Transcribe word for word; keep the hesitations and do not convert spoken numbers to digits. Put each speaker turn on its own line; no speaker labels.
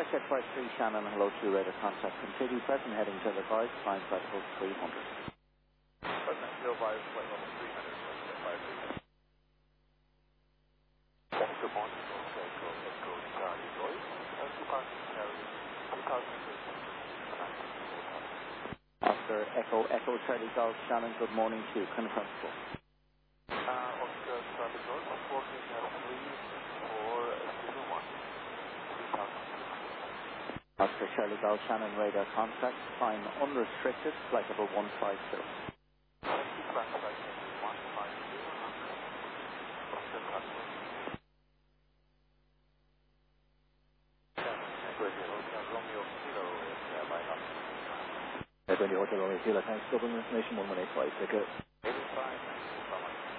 Jet five three Shannon, hello to radar contact continue, present heading to the guard, climb flight level three hundred.
Present, zero five, flight level three hundred, Jet five three. Good morning, Echo, Echo, Charlie, Roy. Uh, departing carrier, two thousand thirteen.
Oscar, Echo, Echo, Charlie, Golf, Shannon, good morning to you, confirm for.
Uh, Oscar, Charlie, Roy, fourteen, three, four, zero one, two thousand.
Oscar, Charlie, Golf, Shannon, radar contact, climb unrestricted, flight level one five zero.
Climb flight level one five zero, Oscar, Charlie.
Quindi Hotel Romeo Kilo, thanks for the information, one minute flight ticket.